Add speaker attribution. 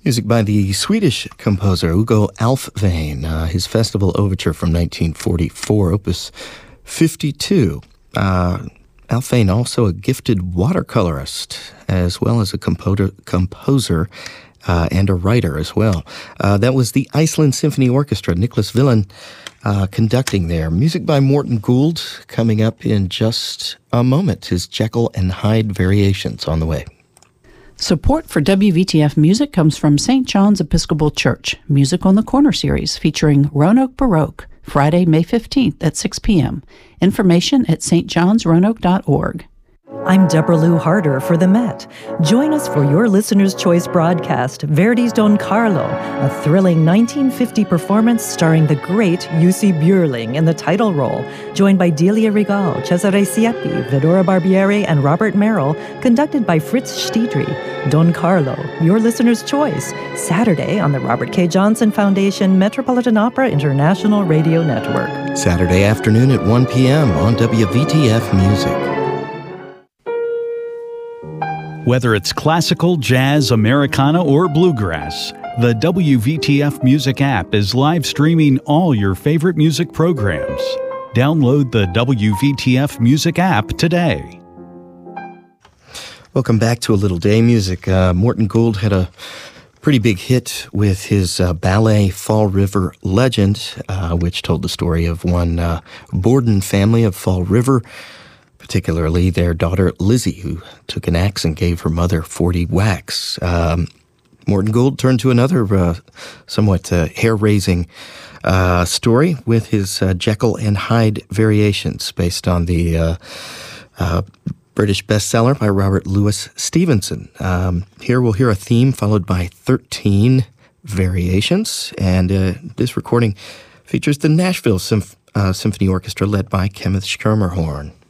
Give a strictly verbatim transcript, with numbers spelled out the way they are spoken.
Speaker 1: Music by the Swedish composer Hugo Alfvén, uh, his Festival Overture from nineteen forty-four, Opus fifty-two. Uh, Alfvén, also a gifted watercolorist, as well as a composer, composer uh, and a writer as well. Uh, that was the Iceland Symphony Orchestra, Nicholas Villan, uh, conducting there. Music by Morten Gould coming up in just a moment. His Jekyll and Hyde Variations on the way.
Speaker 2: Support for W V T F Music comes from Saint John's Episcopal Church, Music on the Corner series featuring Roanoke Baroque, Friday, May fifteenth at six p.m. Information at s t johns roanoke dot org.
Speaker 3: I'm Deborah Lou Harder for the Met. Join us for your Listener's Choice broadcast, Verdi's Don Carlo, a thrilling nineteen fifty performance starring the great U C Björling in the title role, joined by Delia Regal, Cesare Siepi, Vedora Barbieri, and Robert Merrill, conducted by Fritz Stiedry. Don Carlo, your Listener's Choice, Saturday on the Robert K. Johnson Foundation Metropolitan Opera International Radio Network.
Speaker 1: Saturday afternoon at one p.m. on W V T F Music.
Speaker 4: Whether it's classical, jazz, Americana, or bluegrass, the W V T F Music app is live streaming all your favorite music programs. Download the W V T F Music app today.
Speaker 1: Welcome back to A Little Day Music. Uh, Morten Gould had a pretty big hit with his uh, ballet Fall River Legend, uh, which told the story of one uh, Borden family of Fall River, particularly their daughter Lizzie, who took an axe and gave her mother forty whacks. Um, Morten Gould turned to another uh, somewhat uh, hair-raising uh, story with his uh, Jekyll and Hyde Variations, based on the uh, uh, British bestseller by Robert Louis Stevenson. Um, here we'll hear a theme followed by thirteen variations, and uh, this recording features the Nashville Symph- uh, Symphony Orchestra led by Kenneth Schermerhorn.